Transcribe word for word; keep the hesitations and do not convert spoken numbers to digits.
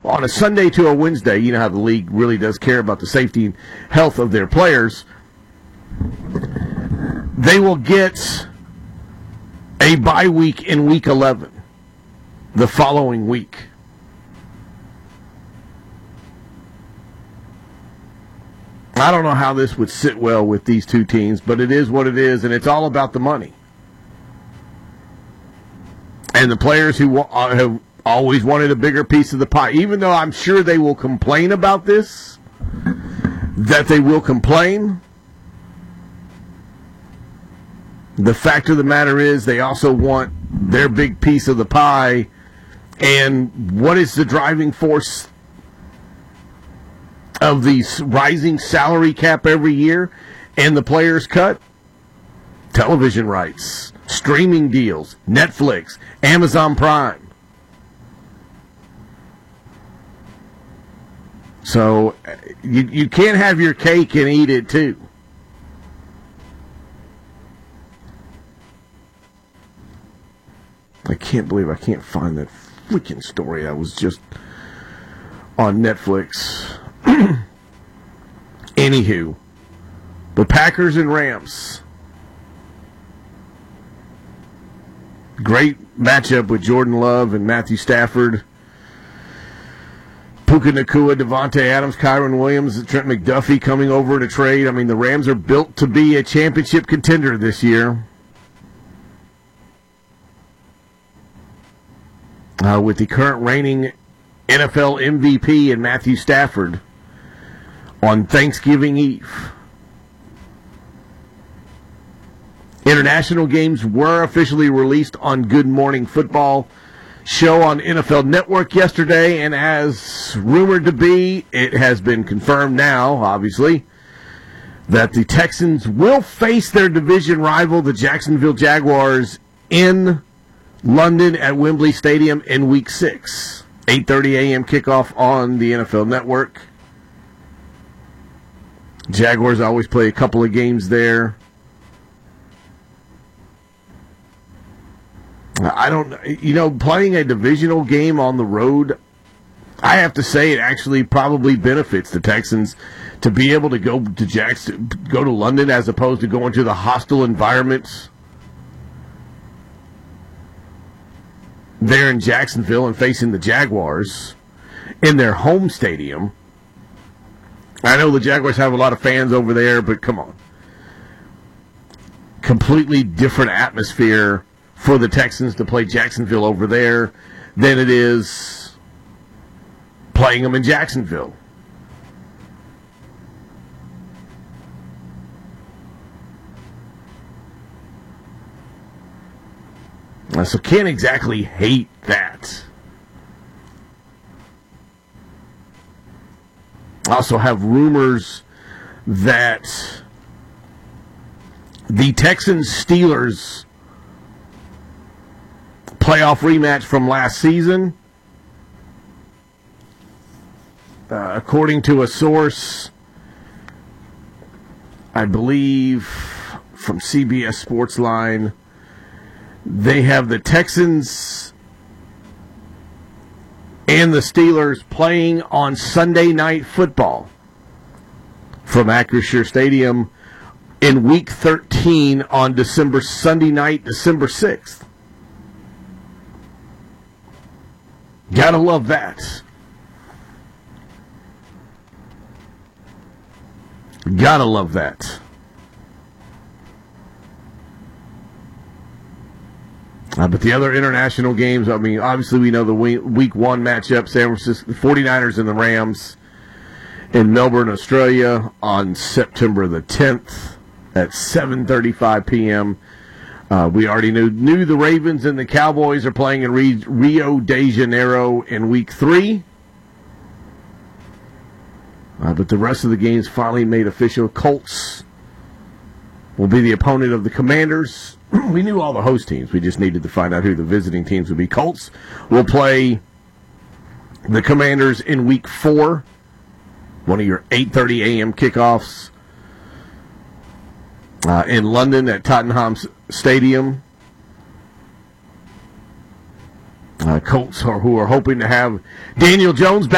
on a Sunday to a Wednesday, you know how the league really does care about the safety and health of their players, they will get a bye week in week eleven, the following week. I don't know how this would sit well with these two teams, but it is what it is, and it's all about the money. And the players who wa- have always wanted a bigger piece of the pie, even though I'm sure they will complain about this, that they will complain. The fact of the matter is they also want their big piece of the pie. And what is the driving force of the rising salary cap every year and the players' cut? Television rights, streaming deals, Netflix, Amazon Prime. So you you can't have your cake and eat it too. I can't believe I can't find that freaking story that was just on Netflix. Anywho, the Packers and Rams. Great matchup with Jordan Love and Matthew Stafford. Puka Nacua, Devontae Adams, Kyron Williams, Trent McDuffie coming over in a trade. I mean, the Rams are built to be a championship contender this year. Uh, with the current reigning N F L M V P in Matthew Stafford on Thanksgiving Eve. International games were officially released on Good Morning Football show on N F L Network yesterday, and as rumored to be, it has been confirmed now, obviously, that the Texans will face their division rival, the Jacksonville Jaguars, in London at Wembley Stadium in Week six. eight thirty a.m. kickoff on the N F L Network. Jaguars always play a couple of games there. I don't, you know, playing a divisional game on the road, I have to say it actually probably benefits the Texans to be able to go to Jackson, go to London as opposed to going to the hostile environments there in Jacksonville and facing the Jaguars in their home stadium. I know the Jaguars have a lot of fans over there, but come on. Completely different atmosphere for the Texans to play Jacksonville over there than it is playing them in Jacksonville. So can't exactly hate that. Also have rumors that the Texans-Steelers playoff rematch from last season, uh, according to a source, I believe from C B S Sportsline, they have the Texans and the Steelers playing on Sunday Night Football from Acrisure Stadium in Week thirteen on December Sunday night, December sixth. Gotta love that. Gotta love that. Uh, but the other international games, I mean, obviously we know the week, week one matchup, San Francisco forty-niners and the Rams in Melbourne, Australia on September the tenth at seven thirty-five p.m. Uh, we already knew, knew the Ravens and the Cowboys are playing in Re- Rio de Janeiro in week three. Uh, but the rest of the games finally made official. Colts will be the opponent of the Commanders. We knew all the host teams. We just needed to find out who the visiting teams would be. Colts will play the Commanders in week four, one of your eight thirty a.m. kickoffs uh, in London at Tottenham Stadium. Uh, Colts are, who are hoping to have Daniel Jones back.